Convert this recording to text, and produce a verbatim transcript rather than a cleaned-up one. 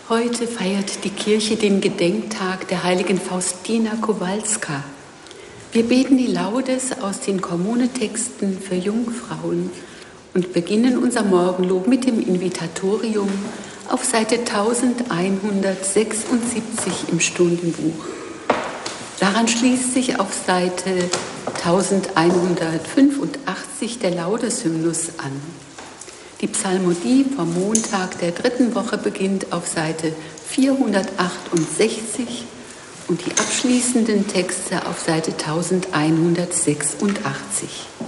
Heute feiert die Kirche den Gedenktag der heiligen Faustina Kowalska. Wir beten die Laudes aus den Kommunetexten für Jungfrauen und beginnen unser Morgenlob mit dem Invitatorium auf Seite elfhundertsechsundsiebzig im Stundenbuch. Daran schließt sich auf Seite elfhundertfünfundachtzig der Laudeshymnus an. Die Psalmodie vom Montag der dritten Woche beginnt auf Seite vierhundertachtundsechzig und die abschließenden Texte auf Seite elfhundertsechsundachtzig.